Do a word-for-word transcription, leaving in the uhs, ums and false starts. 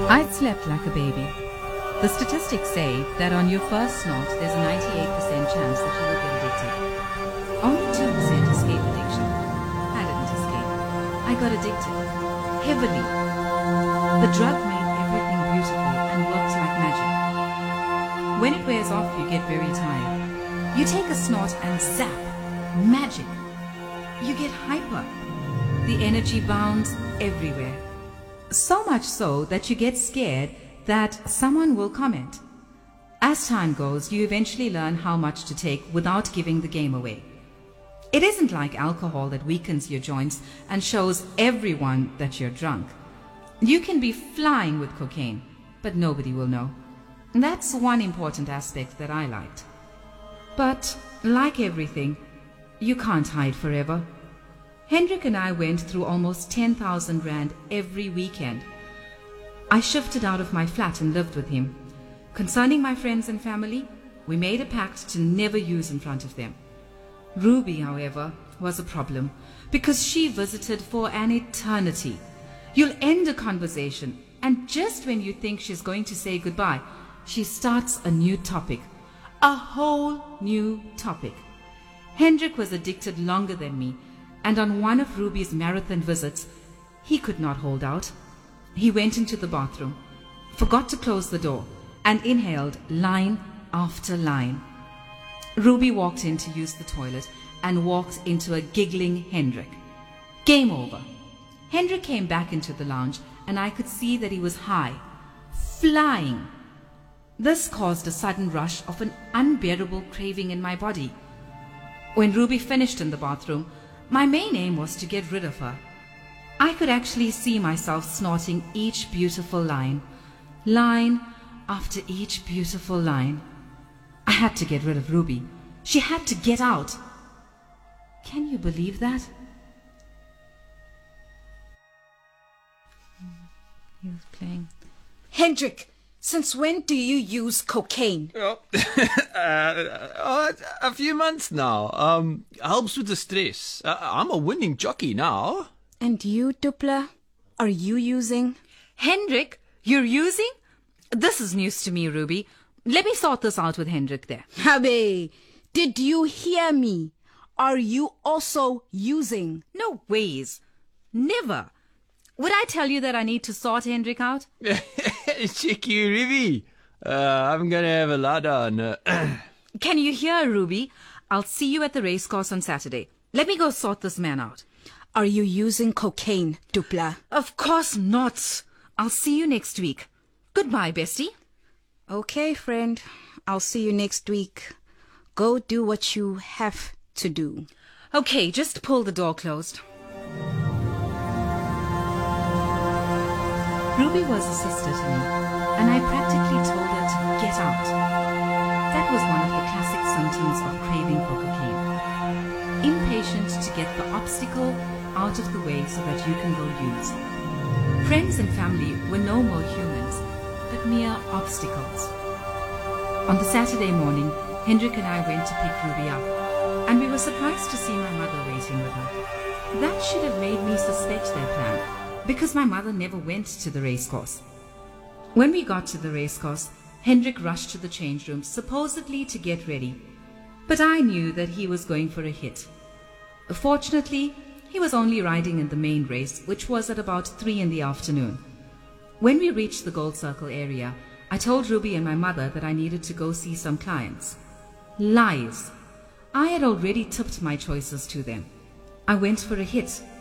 I'd slept like a baby. The statistics say that on your first snort, there's a ninety-eight percent chance that you will get addicted. Only two percent escape addiction. I didn't escape. I got addicted. Heavily. The drug made everything beautiful and worked like magic. When it wears off, you get very tired. You take a snort and zap. Magic. You get hyper. The energy bounds everywhere. So much so that you get scared that someone will comment. As time goes, you eventually learn how much to take without giving the game away. It isn't like alcohol that weakens your joints and shows everyone that you're drunk. You can be flying with cocaine, but nobody will know. That's one important aspect that I liked. But like everything, you can't hide forever. Hendrik and I went through almost ten thousand rand every weekend. I shifted out of my flat and lived with him. Concerning my friends and family, we made a pact to never use in front of them. Ruby, however, was a problem because she visited for an eternity. You'll end a conversation, and just when you think she's going to say goodbye, she starts a new topic. A whole new topic. Hendrik was addicted longer than me, and on one of Ruby's marathon visits, he could not hold out. He went into the bathroom, forgot to close the door, and inhaled line after line. Ruby walked in to use the toilet and walked into a giggling Hendrik. Game over. Hendrik came back into the lounge, and I could see that he was high, flying. This caused a sudden rush of an unbearable craving in my body. When Ruby finished in the bathroom, my main aim was to get rid of her. I could actually see myself snorting each beautiful line, line after each beautiful line. I had to get rid of Ruby. She had to get out. Can you believe that? He was playing. Hendrik, since when do you use cocaine? Oh, uh, uh, a few months now. Um, helps with the stress. Uh, I'm a winning jockey now. And you, Dupla, are you using? Hendrik, you're using? This is news to me, Ruby. Let me sort this out with Hendrik there. Habe, did you hear me? Are you also using? No ways. Never. Would I tell you that I need to sort Hendrik out? Cheeky Ruby. Uh, I'm gonna have a lot on. Uh, Can you hear, Ruby? I'll see you at the racecourse on Saturday. Let me go sort this man out. Are you using cocaine, Dupla? Of course not. I'll see you next week. Goodbye, bestie. Okay, friend. I'll see you next week. Go do what you have to do. Okay, just pull the door closed. Ruby was a sister to me, and I practically told her to get out. That was one of the classic symptoms of craving for cocaine. Impatient to get the obstacle out of the way so that you can go use. Friends and family were no more humans, but mere obstacles. On the Saturday morning, Hendrik and I went to pick Ruby up, and we were surprised to see my mother waiting with her. That should have made me suspect their plan, because my mother never went to the racecourse. When we got to the racecourse, Hendrik rushed to the change room, supposedly to get ready, but I knew that he was going for a hit. Fortunately, he was only riding in the main race, which was at about three in the afternoon. When we reached the Gold Circle area, I told Ruby and my mother that I needed to go see some clients. Lies. I had already tipped my choices to them. I went for a hit.